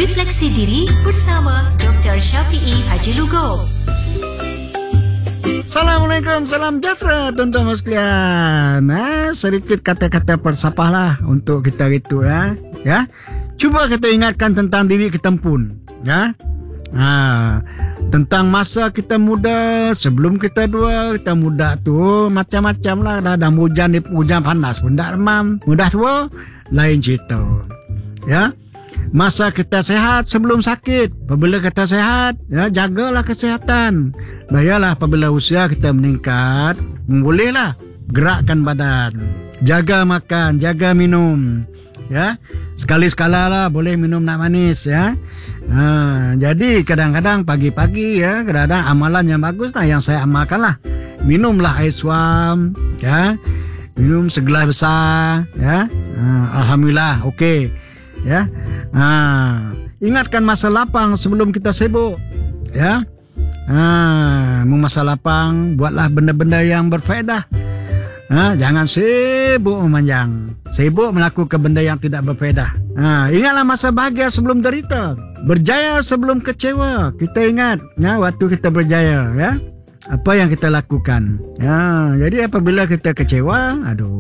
Refleksi Diri bersama Dr. Syafiee Haji Lugop. Assalamualaikum, salam sejahtera tuan-tuan sekalian. Sedikit kata-kata persapah lah untuk kita itu ya. Cuba kita ingatkan tentang diri kita pun ya. Tentang masa kita muda, sebelum kita tua, kita muda tu macam-macam lah. Dah hujan panas pun tak remam. Mudah tua lain cerita ya. Masa kita sehat sebelum sakit, apabila kita sehat ya, jagalah kesihatan. Bayalah apabila usia kita meningkat, bolehlah gerakkan badan, jaga makan, jaga minum ya. Sekali-sekala lah boleh minum nak manis ya. Jadi kadang-kadang pagi-pagi ya, kadang-kadang amalan yang bagus lah yang saya amalkan lah. Minumlah air suam ya. Minum segelas besar ya. Alhamdulillah okey ya. Ingatkan masa lapang sebelum kita sibuk ya. Masa lapang buatlah benda-benda yang berfaedah. Jangan sibuk memanjang, sibuk melakukan benda yang tidak berfaedah. Ingatlah masa bahagia sebelum derita, berjaya sebelum kecewa. Kita ingat ya, waktu kita berjaya ya, apa yang kita lakukan ya. Jadi apabila kita kecewa,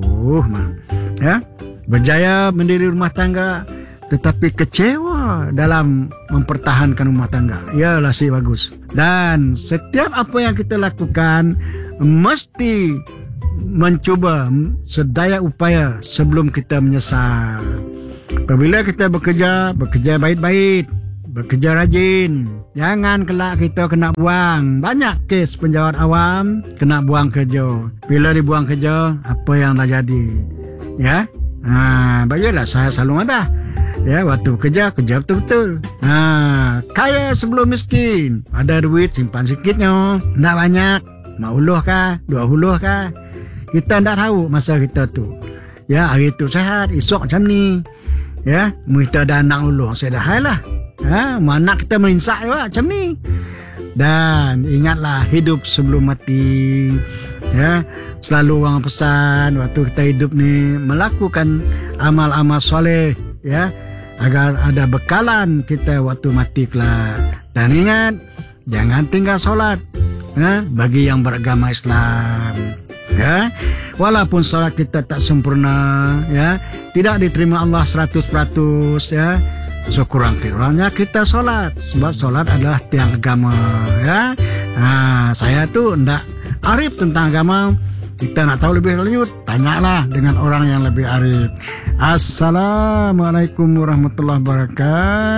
ya, berjaya mendiri rumah tangga tetapi kecewa dalam mempertahankan rumah tangga, ialah si bagus. Dan setiap apa yang kita lakukan mesti mencuba sedaya upaya sebelum kita menyesal. Apabila kita bekerja baik-baik, bekerja rajin. Jangan kelak kita kena buang. Banyak kes penjawat awam kena buang kerja. Bila dibuang kerja, apa yang dah jadi ya. Bagilah saya selalu ada ya, waktu kerja betul-betul. Kaya sebelum miskin. Ada duit simpan sikitnya, tak banyak, 50 kah, 20 kah, kita tak tahu masa kita tu ya. Hari tu sehat, esok macam ni ya. Kita ada anak ulur, saya dah hal lah anak kita melinsak juga macam ni. Dan ingatlah hidup sebelum mati ya. Selalu orang pesan waktu kita hidup ni melakukan amal-amal soleh ya, agar ada bekalan kita waktu mati kelak. Dan ingat, jangan tinggal solat bagi yang beragama Islam ya. Walaupun solat kita tak sempurna ya, tidak diterima Allah 100% ya, sekurang-kurangnya kita solat, sebab solat adalah tiang agama ya. Saya tu ndak arif tentang agama. Kita nak tahu lebih lanjut, tanyalah dengan orang yang lebih arif. Assalamualaikum warahmatullahi wabarakatuh.